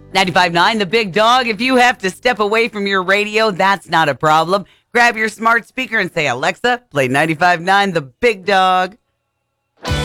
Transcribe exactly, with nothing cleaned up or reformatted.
ninety-five point nine, The Big Dog. If you have to step away from your radio, that's not a problem. Grab your smart speaker and say, Alexa, play ninety-five point nine, The Big Dog.